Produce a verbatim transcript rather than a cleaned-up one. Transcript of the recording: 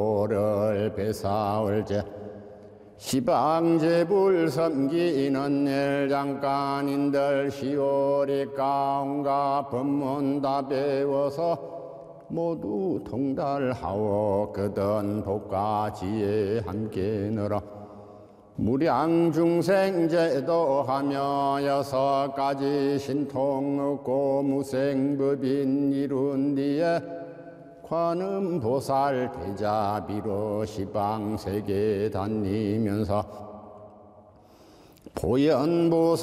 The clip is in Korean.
를 배사올제 시방제불 섬기는 일장간인들 시오리 가운가 법문 다 배워서 모두 통달하오. 그든 복과 지혜 함께 늘어 무량중생제도하며 여섯 가지 신통 얻고 무생법인 이룬 뒤에 관음보살 대자비로 시방세계 다니면서 보현보살